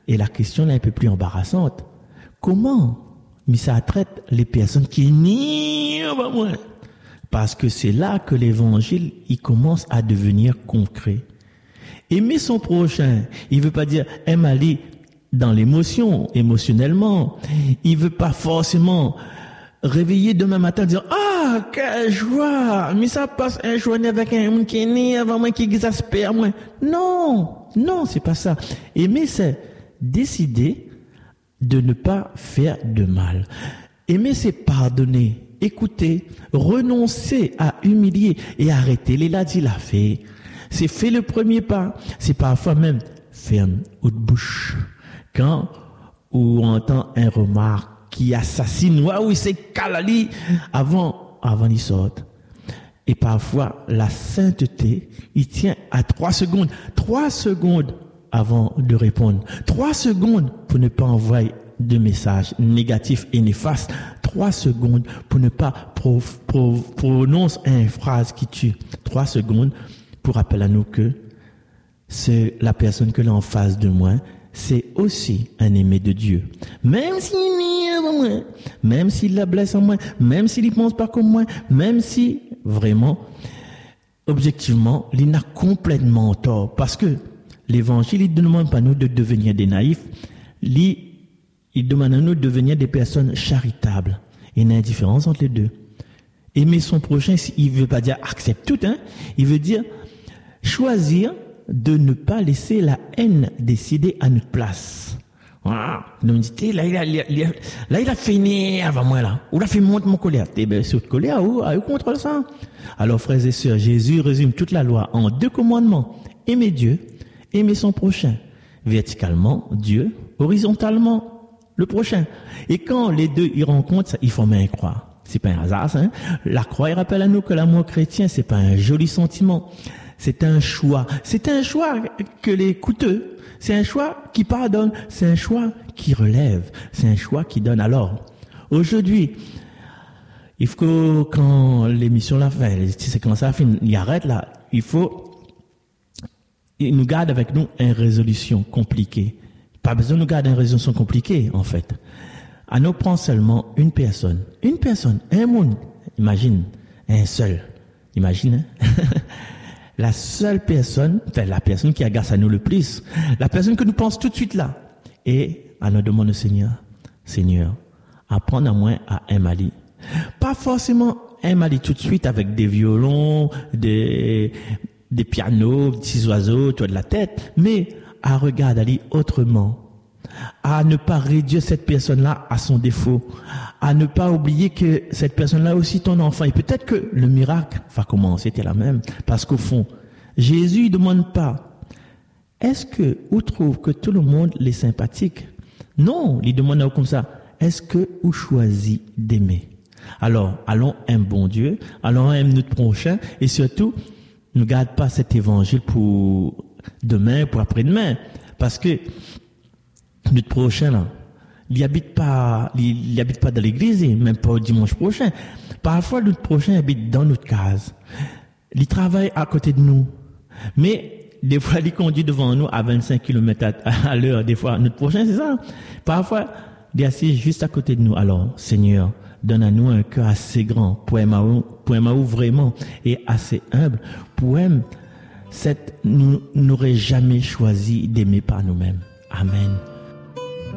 Et la question est un peu plus embarrassante. Comment ça traite les personnes qui nient moi? Parce que c'est là que l'évangile, il commence à devenir concret. Aimer son prochain, il veut pas dire aimer dans l'émotion, émotionnellement. Il veut pas forcément réveiller demain matin et dire ah quelle joie, mais ça passe un journée avec un monde qui est né avant moi qui exaspère moi. Non, c'est pas ça. Aimer, c'est décider de ne pas faire de mal. Aimer, c'est pardonner, écouter, renoncer à humilier et arrêter les ladis la fait. C'est fait le premier pas. C'est parfois même ferme ou de bouche. Quand on entend un remarque qui assassine, oui, c'est calali, avant il sorte. Et parfois, la sainteté, il tient à 3 secondes. 3 secondes avant de répondre. 3 secondes pour ne pas envoyer de messages négatifs et néfastes. 3 secondes pour ne pas prononcer une phrase qui tue. 3 secondes pour rappeler à nous que c'est la personne que l'on en face de moi, c'est aussi un aimé de Dieu. Même s'il nie avant moi, même s'il la blesse en moi, même s'il ne pense pas comme moi, même si vraiment, objectivement, il n'a complètement tort. Parce que l'évangile, il ne demande pas à nous de devenir des naïfs, il demande à nous de devenir des personnes charitables. Il y a une différence entre les deux. Aimer son prochain, il ne veut pas dire accepte tout, il veut dire choisir de ne pas laisser la haine décider à notre place. Voilà. Nous dit, là, il a fini avant moi, là. Ou il a fait monter mon colère. Eh bien, c'est votre colère, ou contrôle ça. Alors, frères et sœurs, Jésus résume toute la loi en 2 commandements. Aimer Dieu, aimer son prochain. Verticalement, Dieu, horizontalement, le prochain. Et quand les deux y rencontrent, ils forment une croix. C'est pas un hasard, ça, La croix, il rappelle à nous que l'amour chrétien, c'est pas un joli sentiment. C'est un choix. C'est un choix que les coûteux. C'est un choix qui pardonne. C'est un choix qui relève. C'est un choix qui donne. Alors, aujourd'hui, il faut, quand l'émission l'a fait, c'est quand ça finit, il arrête là, il nous garde avec nous une résolution compliquée. Pas besoin de nous garder une résolution compliquée, en fait. À nous prendre seulement une personne, un monde. Imagine, un seul. Imagine, la seule personne, la personne qui agace à nous le plus, la personne que nous pensons tout de suite là, et à nous demander au Seigneur, apprendre à moi à aimer. Pas forcément aimer tout de suite avec des violons, des pianos, des petits oiseaux, de la tête, mais à regarder autrement, à ne pas réduire cette personne-là à son défaut, à ne pas oublier que cette personne-là est aussi ton enfant. Et peut-être que le miracle va commencer, c'était la même. Parce qu'au fond, Jésus ne demande pas, est-ce que vous trouvez que tout le monde est sympathique? Non, il demande comme ça, est-ce que vous choisissez d'aimer? Alors, allons un bon Dieu, allons aimer notre prochain, et surtout, ne garde pas cet évangile pour demain, pour après-demain. Parce que notre prochain, là, il habite pas dans l'église, même pas au dimanche prochain. Parfois, notre prochain habite dans notre case. Il travaille à côté de nous. Mais, des fois, il conduit devant nous à 25 km à l'heure. Des fois, notre prochain, c'est ça. Parfois, il est assis juste à côté de nous. Alors, Seigneur, donne à nous un cœur assez grand pour aimer vraiment et assez humble pour aimer nous n'aurait jamais choisi d'aimer par nous-mêmes. Amen.